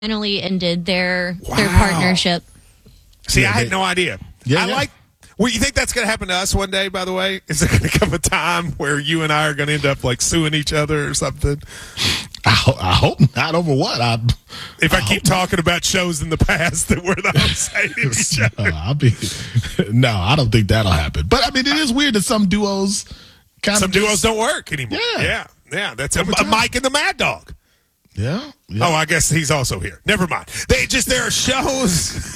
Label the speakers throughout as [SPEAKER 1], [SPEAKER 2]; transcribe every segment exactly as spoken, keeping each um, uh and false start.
[SPEAKER 1] finally ended their
[SPEAKER 2] Wow.
[SPEAKER 1] their partnership.
[SPEAKER 2] See,
[SPEAKER 3] Yeah,
[SPEAKER 2] I had
[SPEAKER 3] they-
[SPEAKER 2] no idea.
[SPEAKER 3] Yeah,
[SPEAKER 2] I
[SPEAKER 3] yeah.
[SPEAKER 2] like. Well, you think that's going to happen to us one day? By the way, is there going to come a time where you and I are going to end up like suing each other or something?
[SPEAKER 3] I, ho- I hope not. Over what? I,
[SPEAKER 2] If I,
[SPEAKER 3] I
[SPEAKER 2] keep talking about shows in the past that we're the hosts hating each
[SPEAKER 3] no,
[SPEAKER 2] other.
[SPEAKER 3] I'll be. No, I don't think that'll happen. But I mean, it is weird that some duos kind
[SPEAKER 2] Some
[SPEAKER 3] of just-
[SPEAKER 2] duos don't work anymore.
[SPEAKER 3] Yeah.
[SPEAKER 2] yeah, yeah. That's a,
[SPEAKER 3] Over
[SPEAKER 2] a
[SPEAKER 3] time.
[SPEAKER 2] Mike and the Mad Dog.
[SPEAKER 3] Yeah, yeah.
[SPEAKER 2] Oh, I guess he's also here. Never mind. They just there are shows.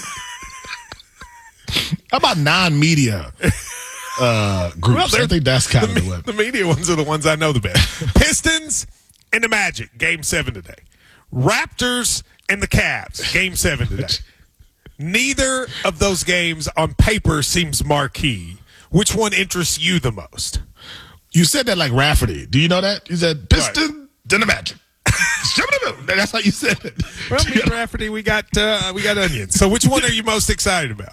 [SPEAKER 3] How about non-media uh, groups?
[SPEAKER 2] they're-
[SPEAKER 3] I think that's kind
[SPEAKER 2] the,
[SPEAKER 3] of the
[SPEAKER 2] me-
[SPEAKER 3] way.
[SPEAKER 2] the media ones are the ones I know the best. Pistons and the Magic, game seven today. Raptors and the Cavs, game seven today. Neither of those games on paper seems marquee. Which one interests you the most?
[SPEAKER 3] You said that like Rafferty. Do you know that? You said Piston, then the Magic. That's how you said it.
[SPEAKER 2] Well, me and Rafferty, we got uh, we got onions. So, which one are you most excited about?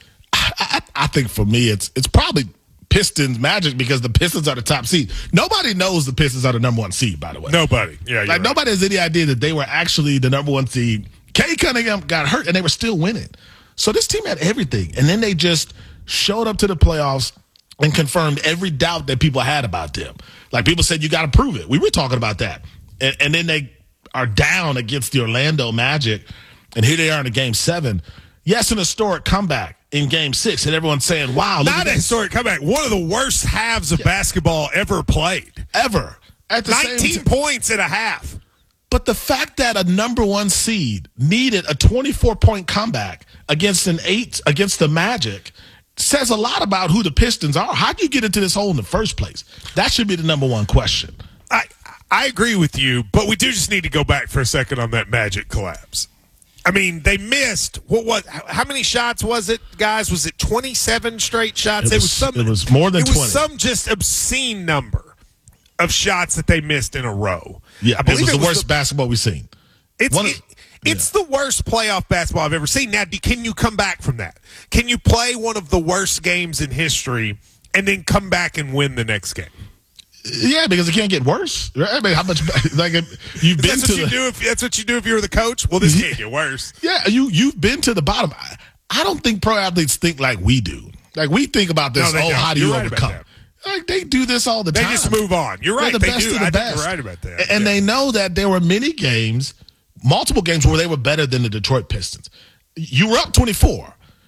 [SPEAKER 3] I, I think for me, it's it's probably Pistons Magic because the Pistons are the top seed. Nobody knows the Pistons are the number one seed, by the way.
[SPEAKER 2] Nobody. Yeah, you're
[SPEAKER 3] Like
[SPEAKER 2] right.
[SPEAKER 3] nobody has any idea that they were actually the number one seed. Kay Cunningham got hurt and they were still winning. So this team had everything, and then they just showed up to the playoffs and confirmed every doubt that people had about them. Like people said, you got to prove it. We were talking about that, and, and then they are down against the Orlando Magic, and here they are in a game seven. Yes, an historic comeback in game six, and everyone's saying, wow, look
[SPEAKER 2] Not
[SPEAKER 3] at
[SPEAKER 2] a
[SPEAKER 3] that.
[SPEAKER 2] historic comeback. One of the worst halves of basketball ever played.
[SPEAKER 3] Ever. At the
[SPEAKER 2] nineteen
[SPEAKER 3] same time.
[SPEAKER 2] points and a half.
[SPEAKER 3] But the fact that a number one seed needed a twenty-four point comeback against an eight against the Magic says a lot about who the Pistons are. How'd you get into this hole in the first place? That should be the number one question.
[SPEAKER 2] I I agree with you, but we do just need to go back for a second on that Magic collapse. I mean, they missed what was how many shots was it, guys? Was it twenty-seven straight shots?
[SPEAKER 3] It was-
[SPEAKER 2] some.
[SPEAKER 3] it was more than
[SPEAKER 2] it was
[SPEAKER 3] twenty.
[SPEAKER 2] some just obscene number of shots that they missed in a row.
[SPEAKER 3] Yeah,
[SPEAKER 2] I
[SPEAKER 3] it
[SPEAKER 2] believe
[SPEAKER 3] was
[SPEAKER 2] it
[SPEAKER 3] the
[SPEAKER 2] was
[SPEAKER 3] worst
[SPEAKER 2] the-
[SPEAKER 3] basketball we've seen.
[SPEAKER 2] It's
[SPEAKER 3] One of-
[SPEAKER 2] it, it's the worst playoff basketball I've ever seen. Now, do- can you come back from that? Can you play one of the worst games in history and then come back and win the next game?
[SPEAKER 3] Yeah, because it can't get worse. I mean, how much like you've been
[SPEAKER 2] That's
[SPEAKER 3] to
[SPEAKER 2] what you
[SPEAKER 3] the,
[SPEAKER 2] do if that's what you do if you're the coach. Well, this can't get worse.
[SPEAKER 3] yeah, you you've been to the bottom. I, I don't think pro athletes think like we do. Like we think about this.
[SPEAKER 2] No, they
[SPEAKER 3] oh,
[SPEAKER 2] don't.
[SPEAKER 3] how do
[SPEAKER 2] You're
[SPEAKER 3] you
[SPEAKER 2] right about
[SPEAKER 3] overcome?
[SPEAKER 2] that.
[SPEAKER 3] Like they do this all the
[SPEAKER 2] They
[SPEAKER 3] time.
[SPEAKER 2] just move on. You're right.
[SPEAKER 3] They're the
[SPEAKER 2] They
[SPEAKER 3] best
[SPEAKER 2] do.
[SPEAKER 3] of the
[SPEAKER 2] I
[SPEAKER 3] best.
[SPEAKER 2] think you're right about that.
[SPEAKER 3] And
[SPEAKER 2] Yeah.
[SPEAKER 3] they know that there were many games, multiple games where they were better than the Detroit Pistons. You were up twenty-four.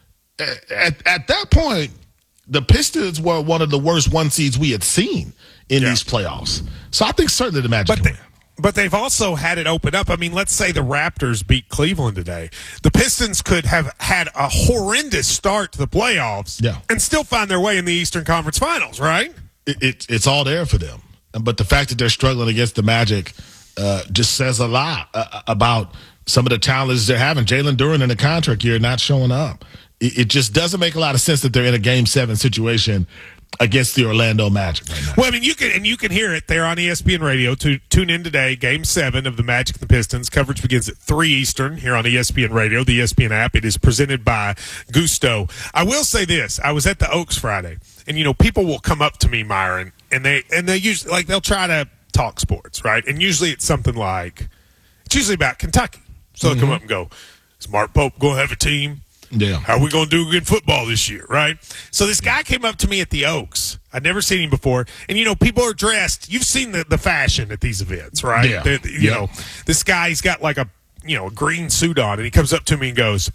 [SPEAKER 3] At, at, at that point, the Pistons were one of the worst one seeds we had seen in
[SPEAKER 2] Yeah.
[SPEAKER 3] these playoffs. So I think certainly the Magic
[SPEAKER 2] But
[SPEAKER 3] can
[SPEAKER 2] they,
[SPEAKER 3] win.
[SPEAKER 2] but they've also had it open up. I mean, let's say the Raptors beat Cleveland today. The Pistons could have had a horrendous start to the playoffs
[SPEAKER 3] Yeah.
[SPEAKER 2] and still find their way in the Eastern Conference Finals, right?
[SPEAKER 3] It, it, it's all there for them. But the fact that they're struggling against the Magic uh, just says a lot uh, about some of the challenges they're having. Jalen Duren in the contract year not showing up. It, it just doesn't make a lot of sense that they're in a game seven situation against the Orlando Magic right now.
[SPEAKER 2] Well, I mean, you can and you can hear it there on E S P N Radio. To tune in today, Game Seven of the Magic and the Pistons. Coverage begins at three Eastern here on E S P N Radio, the E S P N app. It is presented by Gusto. I will say this: I was at the Oaks Friday, and you know, people will come up to me, Myron, and they and they usually like they'll try to talk sports, right? And usually it's something like it's usually about Kentucky. So they'll come up and go, "Is Mark Pope going to have a team?
[SPEAKER 3] Yeah.
[SPEAKER 2] How are we going to do in football this year, right?" So this guy came up to me at the Oaks. I'd never seen him before. And, you know, people are dressed. You've seen the, the fashion at these events, right?
[SPEAKER 3] Yeah.
[SPEAKER 2] They- you
[SPEAKER 3] Yeah.
[SPEAKER 2] know, this guy, he's got like a, you know, a green suit on, and he comes up to me and goes,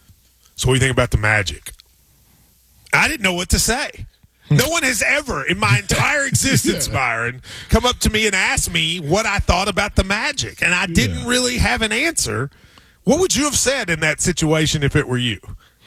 [SPEAKER 2] "So what do you think about the Magic?" I didn't know what to say. No one has ever, in my entire existence,
[SPEAKER 3] Yeah.
[SPEAKER 2] Byron, come up to me and asked me what I thought about the Magic. And I didn't
[SPEAKER 3] Yeah.
[SPEAKER 2] really have an answer. What would you have said in that situation if it were you?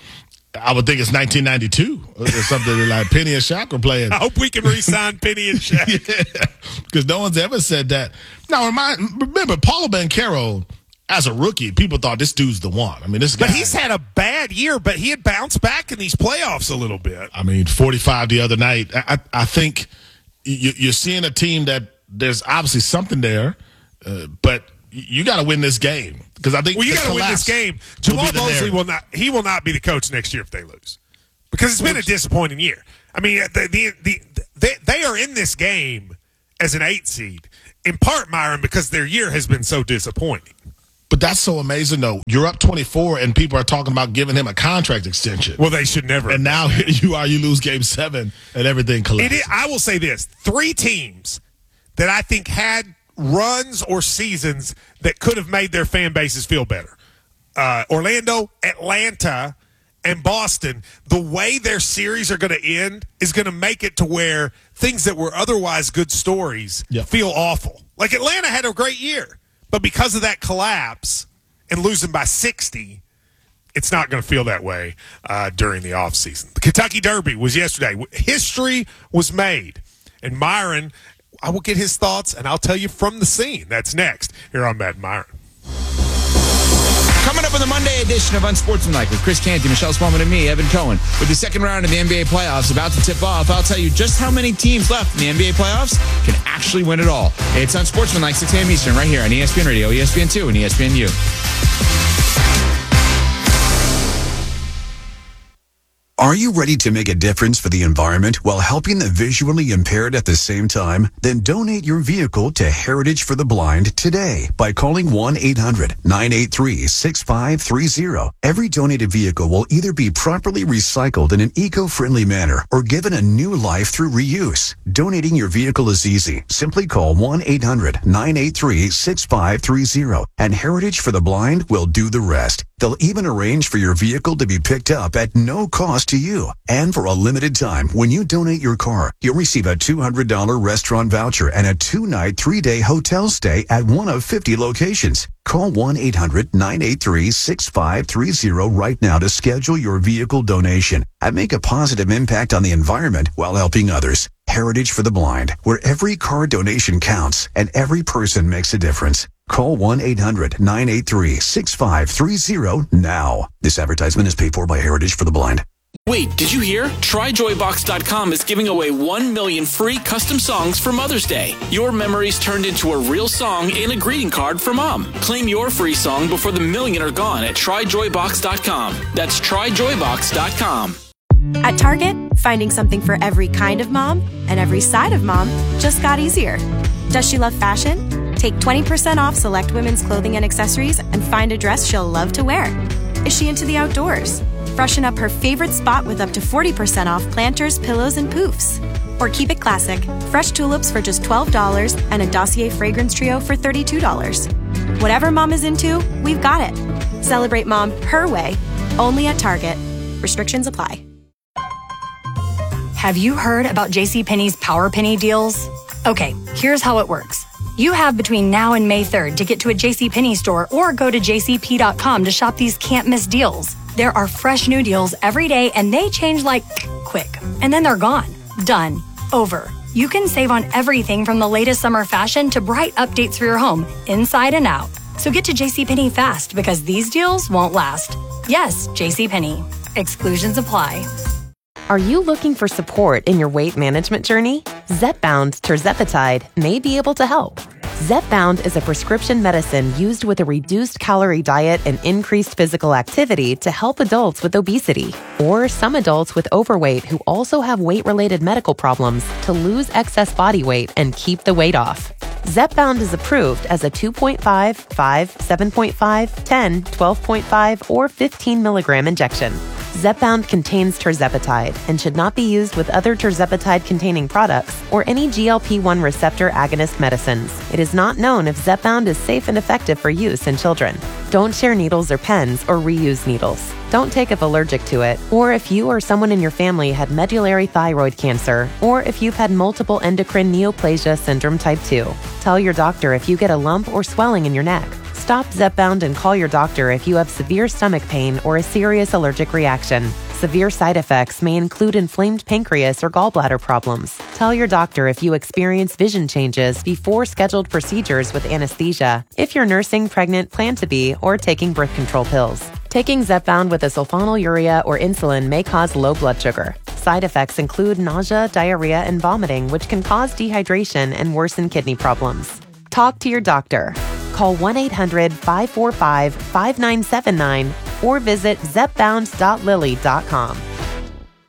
[SPEAKER 3] I would think it's nineteen ninety-two or something like Penny and Shaq were playing.
[SPEAKER 2] I hope we can re-sign Penny and Shaq.
[SPEAKER 3] Because no one's ever said that. Now, remind, remember, Paulo Banchero, as a rookie, people thought this dude's the one. I mean, this guy.
[SPEAKER 2] But he's had a bad year, but he had bounced back in these playoffs a little bit.
[SPEAKER 3] I mean, forty-five the other night. I, I, I think you, you're seeing a team that there's obviously something there, uh, but you got to win this game. Because I think
[SPEAKER 2] Well, you
[SPEAKER 3] the
[SPEAKER 2] got to win this
[SPEAKER 3] collapse
[SPEAKER 2] game.
[SPEAKER 3] will
[SPEAKER 2] Jamal
[SPEAKER 3] be the
[SPEAKER 2] Mosley
[SPEAKER 3] narrative.
[SPEAKER 2] will not. He will not be the coach next year if they lose, because it's been a disappointing year. I mean, the, the, the, they they are in this game as an eight seed in part, Myron, because their year has been so disappointing.
[SPEAKER 3] But that's so amazing, though. You're up twenty-four, and people are talking about giving him a contract extension.
[SPEAKER 2] Well, they should never.
[SPEAKER 3] And now here you are, you lose game seven, and everything collapses.
[SPEAKER 2] It is, I will say this. Three teams that I think had runs or seasons that could have made their fan bases feel better. Uh, Orlando, Atlanta, and Boston, the way their series are going to end is going to make it to where things that were otherwise good stories
[SPEAKER 3] yep.
[SPEAKER 2] feel awful. Like Atlanta had a great year, but because of that collapse and losing by sixty, it's not going to feel that way uh, during the offseason. The Kentucky Derby was yesterday. History was made. And Myron, I will get his thoughts, and I'll tell you from the scene. That's next here on Matt and Myron.
[SPEAKER 4] Coming up on the Monday edition of Unsportsmanlike with Chris Canty, Michelle Spaulding, and me, Evan Cohen. With the second round of the N B A playoffs about to tip off, I'll tell you just how many teams left in the N B A playoffs can actually win it all. It's Unsportsmanlike, six a.m. Eastern, right here on E S P N Radio, E S P N two, and E S P N U.
[SPEAKER 5] Are you ready to make a difference for the environment while helping the visually impaired at the same time? Then donate your vehicle to Heritage for the Blind today by calling one eight hundred nine eight three six five three zero. Every donated vehicle will either be properly recycled in an eco-friendly manner or given a new life through reuse. Donating your vehicle is easy. Simply call one eight hundred nine eight three six five three zero and Heritage for the Blind will do the rest. They'll even arrange for your vehicle to be picked up at no cost to you. And for a limited time, when you donate your car, you'll receive a two hundred dollars restaurant voucher and a two-night, three-day hotel stay at one of fifty locations. Call one eight hundred nine eight three six five three zero right now to schedule your vehicle donation and make a positive impact on the environment while helping others. Heritage for the Blind, where every car donation counts and every person makes a difference. Call one eight hundred nine eight three six five three zero now. This advertisement is paid for by Heritage for the Blind.
[SPEAKER 6] Wait, did you hear? Try joy box dot com is giving away one million free custom songs for Mother's Day. Your memories turned into a real song and a greeting card for Mom. Claim your free song before the million are gone at try joy box dot com. That's try joy box dot com.
[SPEAKER 7] At Target, finding something for every kind of mom and every side of mom just got easier. Does she love fashion? Take twenty percent off select women's clothing and accessories and find a dress she'll love to wear. Is she into the outdoors? Freshen up her favorite spot with up to forty percent off planters, pillows, and poofs. Or keep it classic, fresh tulips for just twelve dollars and a Dossier fragrance trio for thirty-two dollars. Whatever mom is into, we've got it. Celebrate mom her way, only at Target. Restrictions apply.
[SPEAKER 8] Have you heard about JCPenney's Power Penny deals? Okay, here's how it works. You have between now and May third to get to a JCPenney store or go to j c p dot com to shop these can't-miss deals. There are fresh new deals every day, and they change like quick. And then they're gone. Done. Over. You can save on everything from the latest summer fashion to bright updates for your home, inside and out. So get to JCPenney fast because these deals won't last. Yes, JCPenney. Exclusions apply.
[SPEAKER 9] Are you looking for support in your weight management journey? Zepbound tirzepatide may be able to help. Zepbound is a prescription medicine used with a reduced calorie diet and increased physical activity to help adults with obesity or some adults with overweight who also have weight-related medical problems to lose excess body weight and keep the weight off. Zepbound is approved as a two point five, five, seven point five, ten, twelve point five, or fifteen milligram injection. Zepbound contains tirzepatide and should not be used with other tirzepatide-containing products or any G L P one receptor agonist medicines. It is not known if Zepbound is safe and effective for use in children. Don't share needles or pens or reuse needles. Don't take if allergic to it, or if you or someone in your family had medullary thyroid cancer, or if you've had multiple endocrine neoplasia syndrome type two. Tell your doctor if you get a lump or swelling in your neck. Stop Zepbound and call your doctor if you have severe stomach pain or a serious allergic reaction. Severe side effects may include inflamed pancreas or gallbladder problems. Tell your doctor if you experience vision changes before scheduled procedures with anesthesia, if you're nursing, pregnant, plan to be, or taking birth control pills. Taking Zepbound with a sulfonylurea or insulin may cause low blood sugar. Side effects include nausea, diarrhea, and vomiting, which can cause dehydration and worsen kidney problems. Talk to your doctor. Call one eight hundred, five four five, five nine seven nine or visit zepbound dot lilly dot com.